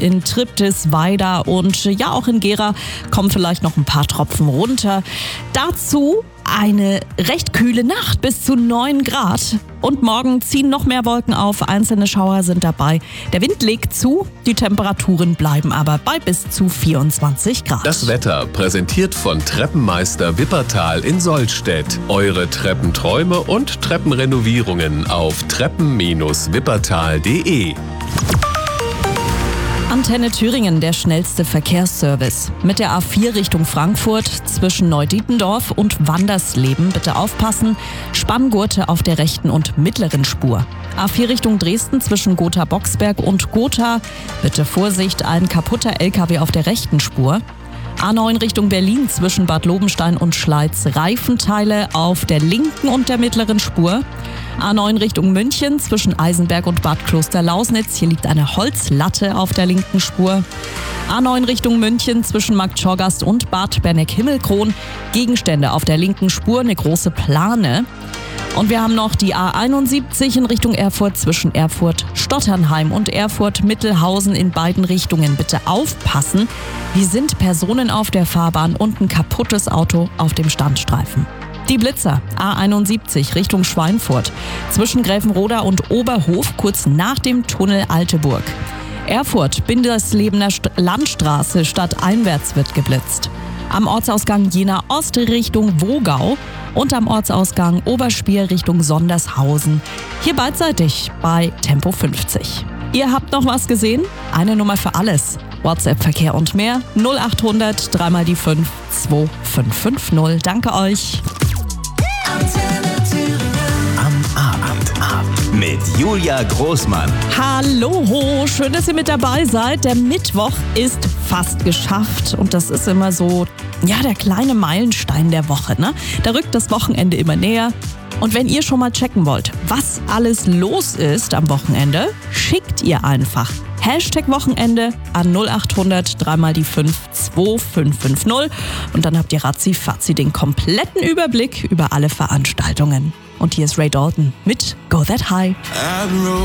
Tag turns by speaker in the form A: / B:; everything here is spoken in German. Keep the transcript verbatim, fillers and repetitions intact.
A: in Triptis, Weida und ja auch in Gera kommen vielleicht noch ein paar Tropfen runter. Dazu eine recht kühle Nacht, bis zu neun Grad. Und morgen ziehen noch mehr Wolken auf, einzelne Schauer sind dabei. Der Wind legt zu, die Temperaturen bleiben aber bei bis zu vierundzwanzig Grad.
B: Das Wetter präsentiert von Treppenmeister Wippertal in Sollstedt. Eure Treppenträume und Treppenrenovierungen auf treppen Bindestrich wippertal punkt de.
A: Antenne Thüringen, der schnellste Verkehrsservice. Mit der A vier Richtung Frankfurt zwischen Neudietendorf und Wandersleben bitte aufpassen. Spanngurte auf der rechten und mittleren Spur. A vier Richtung Dresden zwischen Gotha-Boxberg und Gotha. Bitte Vorsicht, ein kaputter L K W auf der rechten Spur. A neun Richtung Berlin zwischen Bad Lobenstein und Schleiz. Reifenteile auf der linken und der mittleren Spur. A neun Richtung München zwischen Eisenberg und Bad Klosterlausnitz. Hier liegt eine Holzlatte auf der linken Spur. A neun Richtung München zwischen Marktschorgast und Bad Berneck-Himmelkron. Gegenstände auf der linken Spur, eine große Plane. Und wir haben noch die A einundsiebzig in Richtung Erfurt zwischen Erfurt Stotternheim und Erfurt Mittelhausen in beiden Richtungen. Bitte aufpassen, hier sind Personen auf der Fahrbahn und ein kaputtes Auto auf dem Standstreifen. Die Blitzer, A einundsiebzig Richtung Schweinfurt zwischen Gräfenroda und Oberhof kurz nach dem Tunnel Alteburg. Erfurt Binderslebener Landstraße stadteinwärts wird geblitzt. Am Ortsausgang Jena Ost Richtung Wogau und am Ortsausgang Oberspier Richtung Sondershausen. Hier beidseitig bei Tempo fünfzig. Ihr habt noch was gesehen? Eine Nummer für alles. WhatsApp-Verkehr und mehr null acht hundert drei mal die fünf zwei fünf fünf null. Danke euch.
C: Am Abend, Abend mit Julia Großmann.
A: Hallo, schön, dass ihr mit dabei seid. Der Mittwoch ist fast geschafft und das ist immer so, ja, der kleine Meilenstein der Woche, ne? Da rückt das Wochenende immer näher. Und wenn ihr schon mal checken wollt, was alles los ist am Wochenende, schickt ihr einfach Hashtag Wochenende an null acht hundert drei mal die fünf zwei fünf fünf null und dann habt ihr ratzi-fatzi den kompletten Überblick über alle Veranstaltungen. Und hier ist Ray Dalton mit Go That High.